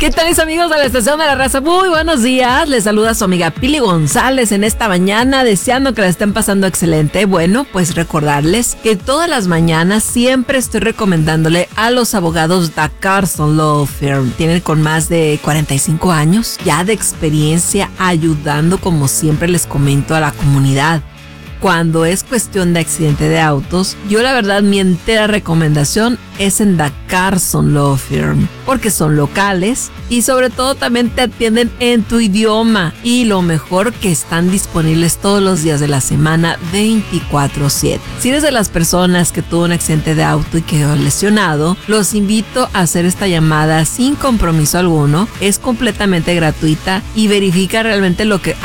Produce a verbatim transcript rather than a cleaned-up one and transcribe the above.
¿Qué tal, mis amigos de la Estación de la Raza? Muy buenos días. Les saluda su amiga Pili González en esta mañana, deseando que la estén pasando excelente. Bueno, pues recordarles que todas las mañanas siempre estoy recomendándole a los abogados The Carson Law Firm. Tienen con más de cuarenta y cinco años ya de experiencia ayudando, como siempre les comento, a la comunidad. Cuando es cuestión de accidente de autos, yo la verdad mi entera recomendación es en The Carson Law Firm, porque son locales y sobre todo también te atienden en tu idioma, y lo mejor que están disponibles todos los días de la semana veinticuatro siete. Si eres de las personas que tuvo un accidente de auto y quedó lesionado, los invito a hacer esta llamada sin compromiso alguno, es completamente gratuita y verifica realmente lo que